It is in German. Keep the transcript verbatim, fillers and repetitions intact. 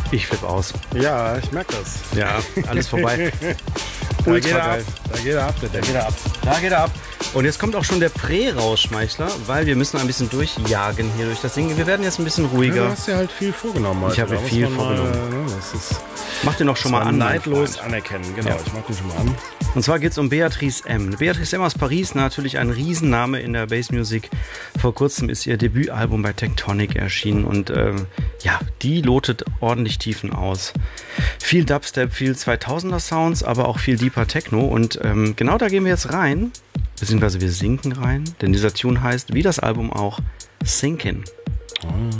Ich flippe aus. Ja, ich merke das. Ja, alles vorbei. Da Ultra geht er geil. ab. Da geht er ab, der Da Dennis. geht er ab. Da geht er ab. Und jetzt kommt auch schon der Prä-Rausschmeichler, weil wir müssen ein bisschen durchjagen hier durch das Ding. Wir werden jetzt ein bisschen Ja, du ruhiger. hast ja halt viel vorgenommen heute. Ich habe Da mir muss viel man mal, vorgenommen. ne, das ist Mach den noch schon mal zwar an. mein neidlos Freund. anerkennen. Genau, Ja. ich mach den schon mal an. Und zwar geht es um Beatrice M. Beatrice M aus Paris, natürlich ein Riesenname in der Bassmusik. Vor kurzem ist ihr Debütalbum bei Tectonic erschienen und äh, ja, die lotet ordentlich Tiefen aus. Viel Dubstep, viel zweitausender Sounds, aber auch viel deeper Techno und ähm, genau da gehen wir jetzt rein, beziehungsweise wir sinken rein, denn dieser Tune heißt, wie das Album auch, Sinkin'.